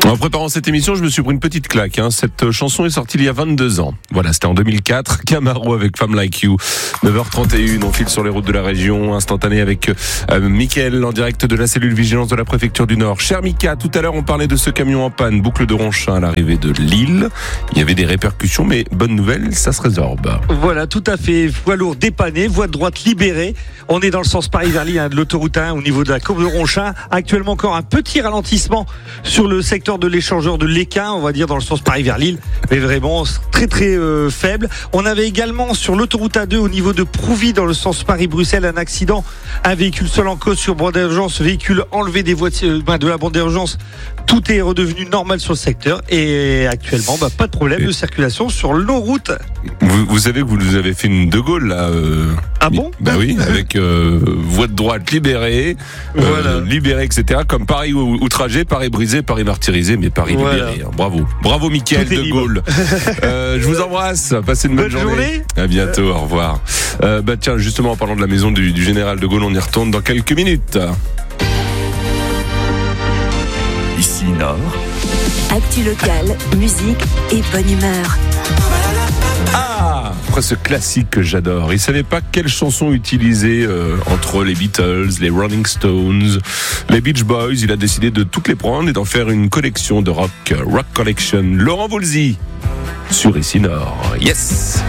En préparant cette émission, je me suis pris une petite claque. Cette chanson est sortie il y a 22 ans. Voilà, c'était en 2004. Camaro avec Femme Like You. 9h31, on file sur les routes de la région. Instantané avec Mickaël en direct de la cellule vigilance de la préfecture du Nord. Cher Mika, tout à l'heure on parlait de ce camion en panne, boucle de Ronchin à l'arrivée de Lille. Il y avait des répercussions, mais bonne nouvelle, ça se résorbe. Voilà, tout à fait. Voie lourde dépannée, voie de droite libérée. On est dans le sens Paris vers Lille, de l'autoroute 1 au niveau de la courbe de Ronchin. Actuellement encore un petit ralentissement sur le secteur de l'échangeur de l'Équin, on va dire dans le sens Paris vers Lille, mais vraiment très très faible. On avait également sur l'autoroute A2 au niveau de Prouvy dans le sens Paris-Bruxelles un accident, un véhicule seul en cause sur bande d'urgence, véhicule enlevé des voitures de la bande d'urgence. Tout est redevenu normal sur le secteur et actuellement pas de problème de circulation sur nos routes. Vous savez que vous nous avez fait une De Gaulle là. Ah bon? Bah oui, avec voie de droite libérée, voilà. libérée, etc. Comme Paris outragé, Paris brisé, Paris martyrisé, mais Paris libéré. Bravo Mickaël De Gaulle. Je vous embrasse. Passez une bonne journée. À bientôt. Au revoir. Tiens, justement en parlant de la maison du général De Gaulle, on y retourne dans quelques minutes. Ici Nord. Actu locale, musique et bonne humeur. Après ce classique que j'adore, il savait pas quelle chanson utiliser entre les Beatles, les Rolling Stones, les Beach Boys. Il a décidé de toutes les prendre et d'en faire une collection de rock Collection. Laurent Voulzy sur Ici Nord. Yes.